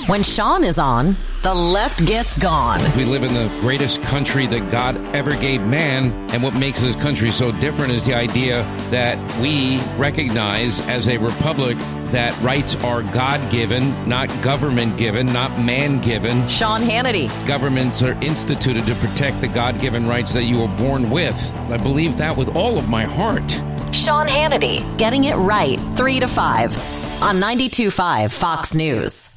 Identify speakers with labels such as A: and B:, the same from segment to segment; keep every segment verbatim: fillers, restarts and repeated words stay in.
A: When Sean is on, the left gets gone.
B: We live in the greatest country that God ever gave man, and what makes this country so different is the idea that we recognize as a republic that rights are God-given, not government-given, not man-given.
A: Sean Hannity.
B: Governments are instituted to protect the God-given rights that you were born with. I believe that with all of my heart.
A: Sean Hannity, getting it right, three to five on ninety-two point five Fox News.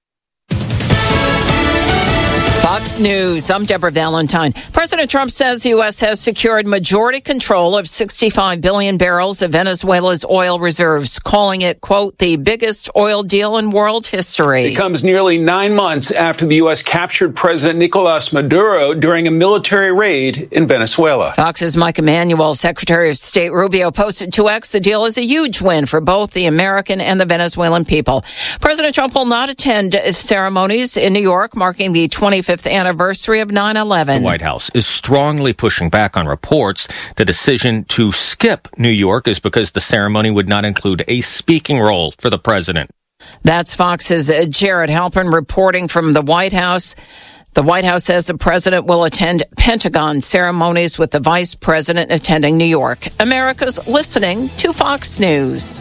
C: Fox News, I'm Deborah Valentine. President Trump says the U S has secured majority control of sixty-five billion barrels of Venezuela's oil reserves, calling it, quote, the biggest oil deal in world history.
D: It comes nearly nine months after the U S captured President Nicolas Maduro during a military raid in Venezuela.
C: Fox's Mike Emanuel, Secretary of State Rubio, posted to X the deal is a huge win for both the American and the Venezuelan people. President Trump will not attend ceremonies in New York marking the twenty-fifth anniversary of nine eleven.
E: The White House is strongly pushing back on reports. The decision to skip New York is because the ceremony would not include a speaking role for the president.
C: That's Fox's Jared Halpern reporting from the White House. The White House says the president will attend Pentagon ceremonies with the vice president attending New York. America's listening to Fox News.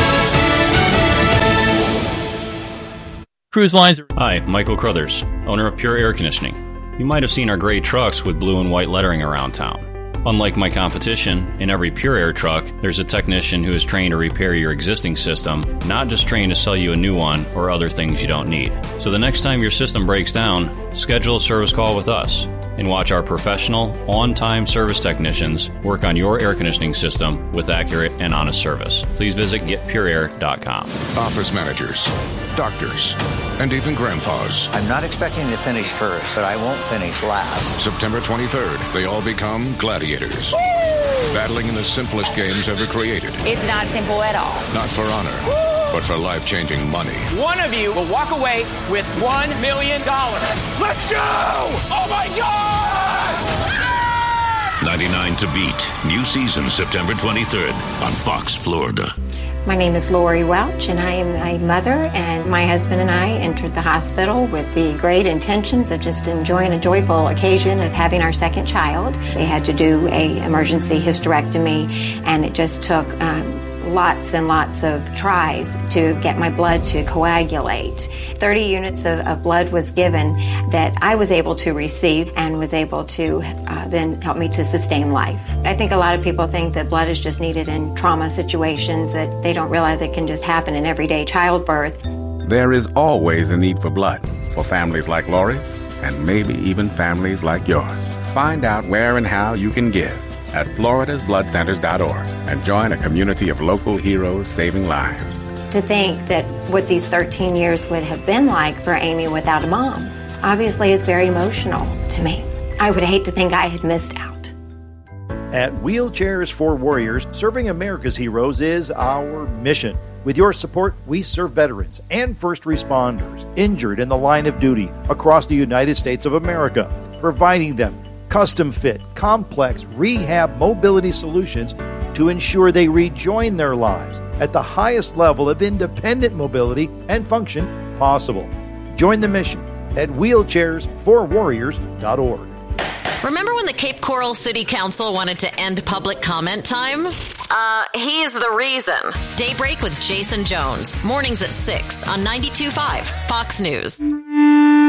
F: Cruise lines.
G: Hi, Michael Crothers, owner of Pure Air Conditioning. You might have seen our gray trucks with blue and white lettering around town. Unlike my competition, in every Pure Air truck, there's a technician who is trained to repair your existing system, not just trained to sell you a new one or other things you don't need. So the next time your system breaks down, schedule a service call with us and watch our professional, on-time service technicians work on your air conditioning system with accurate and honest service. Please visit get pure air dot com.
H: Office managers, doctors, and even grandpas.
I: I'm not expecting to finish first, but I won't finish last.
H: September twenty-third, they all become gladiators. Woo! Battling in the simplest games ever created.
J: It's not simple at all.
H: Not for honor, Woo! But for life-changing money.
K: One of you will walk away with one million dollars. Let's go! Oh my God!
L: ninety-nine to beat. New season September twenty-third on Fox, Florida.
M: My name is Lori Welch, and I am a mother, and my husband and I entered the hospital with the great intentions of just enjoying a joyful occasion of having our second child. They had to do a emergency hysterectomy, and it just took um, lots and lots of tries to get my blood to coagulate. thirty units of, of blood was given that I was able to receive and was able to uh, then help me to sustain life. I think a lot of people think that blood is just needed in trauma situations, that they don't realize it can just happen in everyday childbirth.
N: There is always a need for blood for families like Lori's and maybe even families like yours. Find out where and how you can give at floridas blood centers dot org and join a community of local heroes saving lives.
M: To think that what these thirteen years would have been like for Amy without a mom obviously is very emotional to me. I would hate to think I had missed out.
O: At Wheelchairs for Warriors, serving America's heroes is our mission. With your support, we serve veterans and first responders injured in the line of duty across the United States of America, providing them custom-fit, complex rehab mobility solutions to ensure they rejoin their lives at the highest level of independent mobility and function possible. Join the mission at wheelchairs for warriors dot org.
A: Remember when the Cape Coral City Council wanted to end public comment time? Uh, he's the reason. Daybreak with Jason Jones. Mornings at six on ninety-two point five Fox News.